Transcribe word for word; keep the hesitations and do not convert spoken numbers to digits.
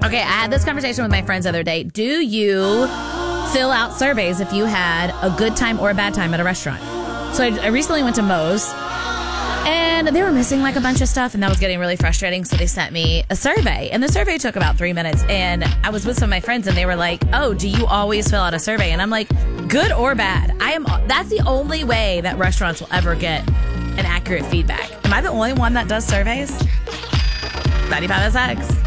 Okay, I had this conversation with my friends the other day. Do you fill out surveys if you had a good time or a bad time at a restaurant? So I, I recently went to Moe's, and they were missing like a bunch of stuff, and that was getting really frustrating. So they sent me a survey, and the survey took about three minutes. And I was with some of my friends, and they were like, "Oh, do you always fill out a survey?" And I'm like, "Good or bad? I am. That's the only way that restaurants will ever get an accurate feedback. Am I the only one that does surveys?" ninety-five S X.